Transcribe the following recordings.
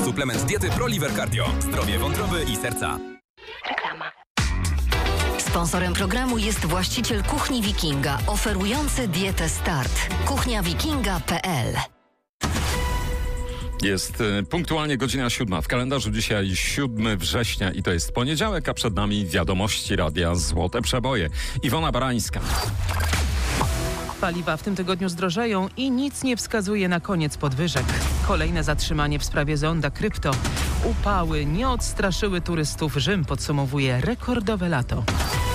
Suplement diety ProLiver Cardio. Zdrowie wątroby i serca. Reklama. Sponsorem programu jest właściciel Kuchni Wikinga, oferujący dietę Start. kuchniawikinga.pl. Jest punktualnie godzina 7. W kalendarzu dzisiaj 7 września i to jest poniedziałek, a przed nami wiadomości radia Złote Przeboje. Iwona Barańska. Paliwa w tym tygodniu zdrożeją i nic nie wskazuje na koniec podwyżek. Kolejne zatrzymanie w sprawie zonda krypto. Upały nie odstraszyły turystów. Rzym podsumowuje rekordowe lato.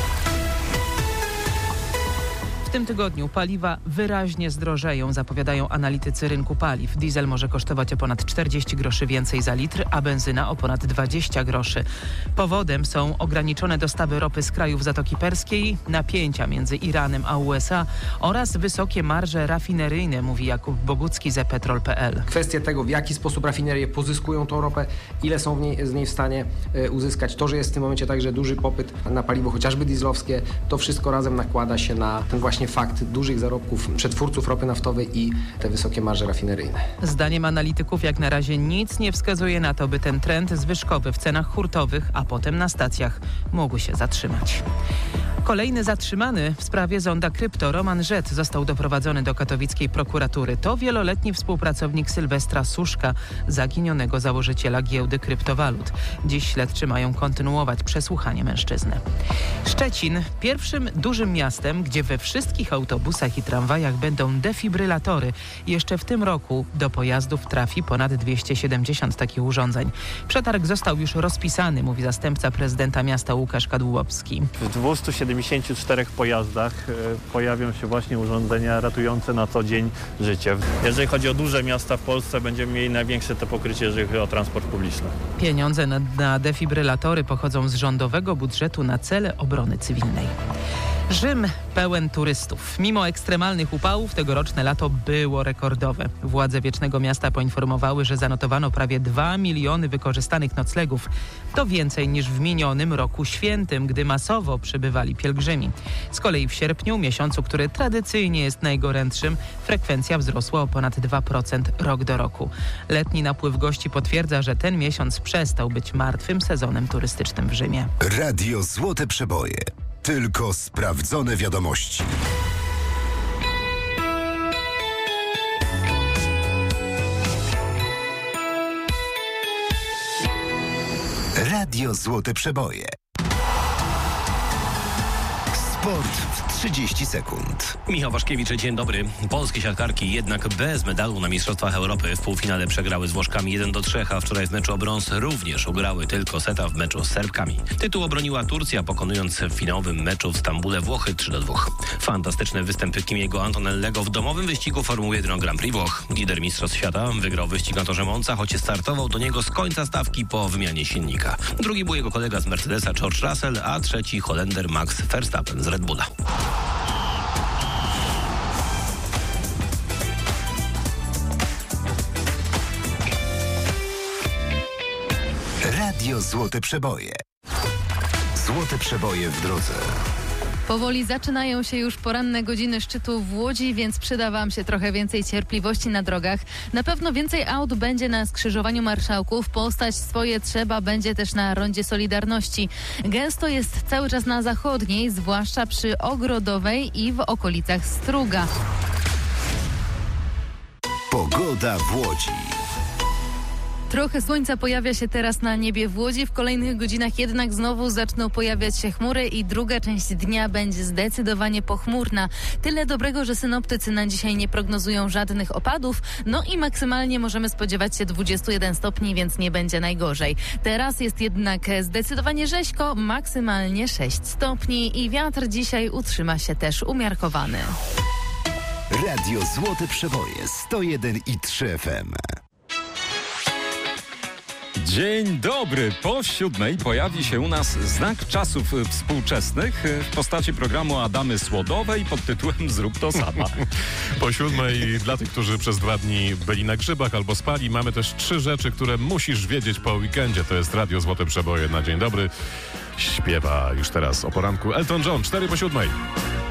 W tym tygodniu paliwa wyraźnie zdrożeją, zapowiadają analitycy rynku paliw. Diesel może kosztować o ponad 40 groszy więcej za litr, a benzyna o ponad 20 groszy. Powodem są ograniczone dostawy ropy z krajów Zatoki Perskiej, napięcia między Iranem a USA oraz wysokie marże rafineryjne, mówi Jakub Bogucki z ePetrol.pl. Kwestie tego, w jaki sposób rafinerie pozyskują tą ropę, ile są z niej w stanie uzyskać. To, że jest w tym momencie także duży popyt na paliwo, chociażby dieslowskie, to wszystko razem nakłada się na ten właśnie fakt dużych zarobków przetwórców ropy naftowej i te wysokie marże rafineryjne. Zdaniem analityków jak na razie nic nie wskazuje na to, by ten trend zwyżkowy w cenach hurtowych, a potem na stacjach mógł się zatrzymać. Kolejny zatrzymany w sprawie zonda krypto, Roman Rzet, został doprowadzony do katowickiej prokuratury. To wieloletni współpracownik Sylwestra Suszka, zaginionego założyciela giełdy kryptowalut. Dziś śledczy mają kontynuować przesłuchanie mężczyzny. Szczecin, pierwszym dużym miastem, gdzie we wszystkich autobusach i tramwajach będą defibrylatory. Jeszcze w tym roku do pojazdów trafi ponad 270 takich urządzeń. Przetarg został już rozpisany, mówi zastępca prezydenta miasta Łukasz Kadłubowski. W 274 pojazdach pojawią się właśnie urządzenia ratujące na co dzień życie. Jeżeli chodzi o duże miasta w Polsce, będziemy mieli największe to pokrycie, jeżeli chodzi o transport publiczny. Pieniądze na defibrylatory pochodzą z rządowego budżetu na cele obrony cywilnej. Rzym pełen turystów. Mimo ekstremalnych upałów tegoroczne lato było rekordowe. Władze Wiecznego Miasta poinformowały, że zanotowano prawie 2 miliony wykorzystanych noclegów. To więcej niż w minionym roku świętym, gdy masowo przybywali pielgrzymi. Z kolei w sierpniu, miesiącu, który tradycyjnie jest najgorętszym, frekwencja wzrosła o ponad 2% rok do roku. Letni napływ gości potwierdza, że ten miesiąc przestał być martwym sezonem turystycznym w Rzymie. Radio Złote Przeboje. Tylko sprawdzone wiadomości. Radio Złote Przeboje. Sport w 30 sekund. Michał Waszkiewicz, dzień dobry. Polskie siatkarki jednak bez medalu na Mistrzostwach Europy. W półfinale przegrały z Włoszkami 1-3, a wczoraj w meczu o brąz również ugrały tylko seta w meczu z Serbkami. Tytuł obroniła Turcja, pokonując w finałowym meczu w Stambule Włochy 3-2. Fantastyczny występ Kimiego Antonellego w domowym wyścigu Formuły 1 Grand Prix Włoch. Lider Mistrzostw Świata wygrał wyścig na torze Monza, choć startował do niego z końca stawki po wymianie silnika. Drugi był jego kolega z Mercedesa George Russell, a trzeci Holender Max Verstappen z Red Bulla. Radio Złote Przeboje. Złote Przeboje w drodze. Powoli zaczynają się już poranne godziny szczytu w Łodzi, więc przyda Wam się trochę więcej cierpliwości na drogach. Na pewno więcej aut będzie na skrzyżowaniu Marszałków. Postać swoje trzeba będzie też na rondzie Solidarności. Gęsto jest cały czas na zachodniej, zwłaszcza przy Ogrodowej i w okolicach Struga. Pogoda w Łodzi. Trochę słońca pojawia się teraz na niebie w Łodzi. W kolejnych godzinach jednak znowu zaczną pojawiać się chmury i druga część dnia będzie zdecydowanie pochmurna. Tyle dobrego, że synoptycy na dzisiaj nie prognozują żadnych opadów. No i maksymalnie możemy spodziewać się 21 stopni, więc nie będzie najgorzej. Teraz jest jednak zdecydowanie rzeźko, maksymalnie 6 stopni i wiatr dzisiaj utrzyma się też umiarkowany. Radio Złote Przeboje 101,3 FM. Dzień dobry. Po 7 pojawi się u nas znak czasów współczesnych w postaci programu Adamy Słodowej pod tytułem Zrób to sama. Po 7 dla tych, którzy przez 2 dni byli na grzybach albo spali, mamy też 3 rzeczy, które musisz wiedzieć po weekendzie. To jest Radio Złote Przeboje na dzień dobry. Śpiewa już teraz o poranku Elton John, 4 po 7.